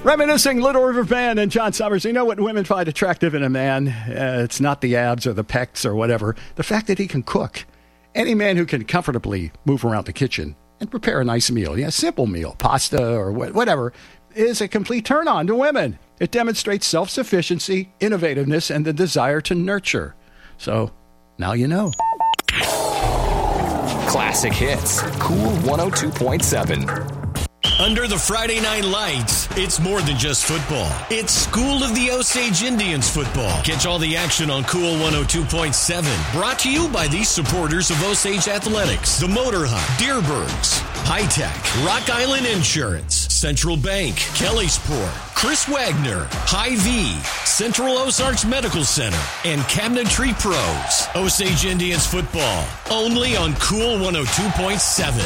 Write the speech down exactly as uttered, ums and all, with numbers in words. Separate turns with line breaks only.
Reminiscing Little River Band and John Summers. You know what women find attractive in a man? Uh, it's not the abs or the pecs or whatever. The fact that he can cook. Any man who can comfortably move around the kitchen and prepare a nice meal, yeah, simple meal, pasta or wh- whatever, is a complete turn-on to women. It demonstrates self-sufficiency, innovativeness, and the desire to nurture. So, now you know.
Classic hits. Cool one oh two point seven.
Under the Friday night lights, it's more than just football. It's School of the Osage Indians football. Catch all the action on Cool one oh two point seven. Brought to you by these supporters of Osage Athletics. The Motor Hut, Deerbergs, High Tech, Rock Island Insurance, Central Bank, Kellysport, Chris Wagner, Hy-Vee, Central Ozarks Medical Center, and Cabinetry Pros. Osage Indians football, only on Cool one oh two point seven.